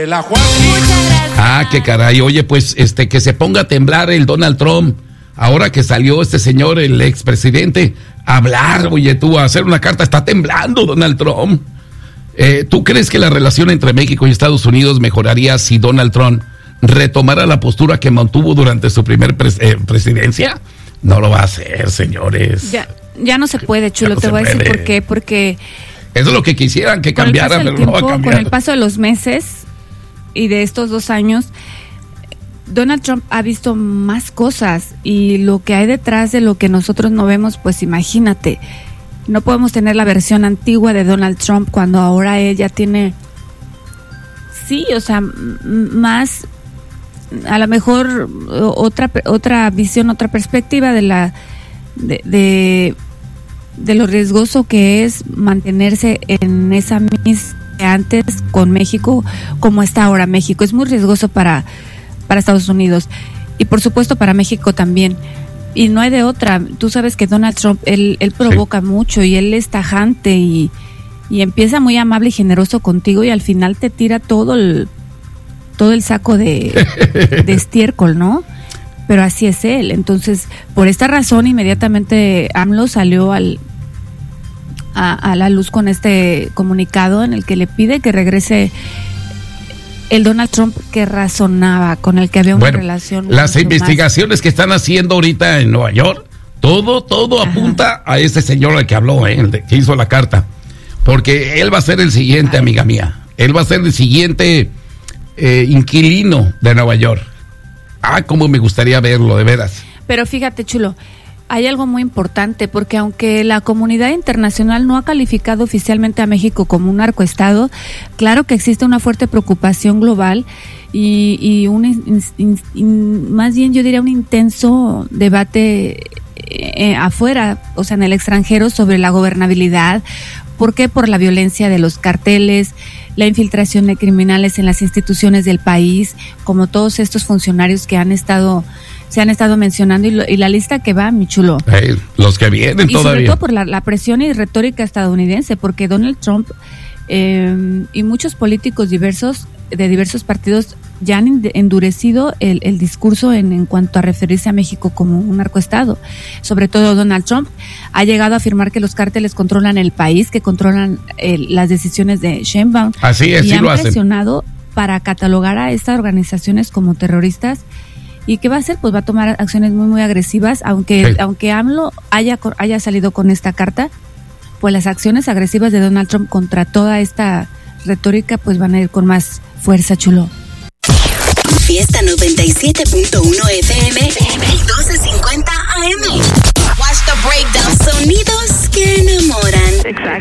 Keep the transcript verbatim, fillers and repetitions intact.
La Juan. Muchas gracias. Ah, qué caray. Oye, pues este que se ponga a temblar el Donald Trump. Ahora que salió este señor, el expresidente, a hablar, oye, tú, a hacer una carta. Está temblando Donald Trump. Eh, ¿Tú crees que la relación entre México y Estados Unidos mejoraría si Donald Trump retomara la postura que mantuvo durante su primer pres- eh, presidencia? No lo va a hacer, señores. Ya, ya no se puede, Chulo. no Te se voy a decir puede. por qué. Porque Eso es lo que quisieran que con el paso cambiara, del pero no va a tiempo, cambiar. con el paso de los meses y de estos dos años, Donald Trump ha visto más cosas, y lo que hay detrás de lo que nosotros no vemos, pues imagínate. No podemos tener la versión antigua de Donald Trump cuando ahora él ya tiene, sí, o sea, m- más, a lo mejor o- otra otra visión, otra perspectiva de la de, de de lo riesgoso que es mantenerse en esa misma que antes con México, como está ahora México. Es muy riesgoso para, para Estados Unidos y por supuesto para México también. Y no hay de otra. Tú sabes que Donald Trump, él, él provoca sí. mucho, y él es tajante, y, y empieza muy amable y generoso contigo, y al final te tira todo el, todo el saco de, de estiércol, ¿no? Pero así es él. Entonces, por esta razón, inmediatamente AMLO salió al A, a la luz con este comunicado en el que le pide que regrese el Donald Trump que razonaba, con el que había una bueno, relación. Las mucho investigaciones más. que están haciendo ahorita en Nueva York, todo, todo Ajá. apunta a ese señor al que habló, ¿eh? El de, que hizo la carta. Porque él va a ser el siguiente, Ay. amiga mía. Él va a ser el siguiente eh, inquilino de Nueva York. Ah, cómo me gustaría verlo, de veras. Pero fíjate, Chulo, hay algo muy importante, porque aunque la comunidad internacional no ha calificado oficialmente a México como un narcoestado, claro que existe una fuerte preocupación global y, y un in, in, in, más bien yo diría un intenso debate eh, afuera, o sea, en el extranjero, sobre la gobernabilidad. ¿Por qué? Por la violencia de los carteles, la infiltración de criminales en las instituciones del país, como todos estos funcionarios que han estado se han estado mencionando, y, lo, y la lista que va, mi Chulo. Hey, los que vienen y todavía. Y sobre todo por la, la presión y retórica estadounidense, porque Donald Trump eh, y muchos políticos diversos, de diversos partidos, ya han endurecido el, el discurso en, en cuanto a referirse a México como un narcoestado. Sobre todo Donald Trump ha llegado a afirmar que los cárteles controlan el país, que controlan el, las decisiones de Sheinbaum. Así es, y sí han lo hacen. presionado para catalogar a estas organizaciones como terroristas. ¿Y qué va a hacer? Pues va a tomar acciones muy, muy agresivas, aunque sí. aunque AMLO haya, haya salido con esta carta, pues las acciones agresivas de Donald Trump contra toda esta retórica pues van a ir con más fuerza, Chulo. Fiesta noventa y siete punto uno F M y doce cincuenta A M. Watch the breakdown. Sonidos que enamoran. Exacto.